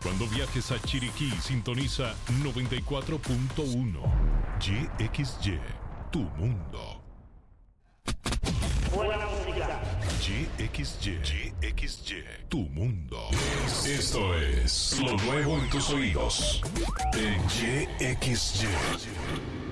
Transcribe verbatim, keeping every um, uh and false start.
Cuando viajes a Chiriquí, sintoniza noventa y cuatro punto uno. Y X Y, tu mundo. Buena música. Y X Y, Y X Y, tu mundo. Esto es lo nuevo en tus oídos. En Y X Y.